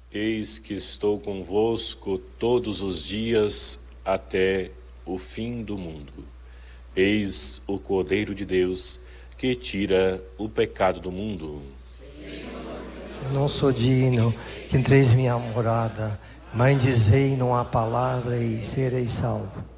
Eis que estou convosco todos os dias até o fim do mundo. Eis o Cordeiro de Deus que tira o pecado do mundo. Eu não sou digno que entreis minha morada, mas dizei numa palavra e serei salvo.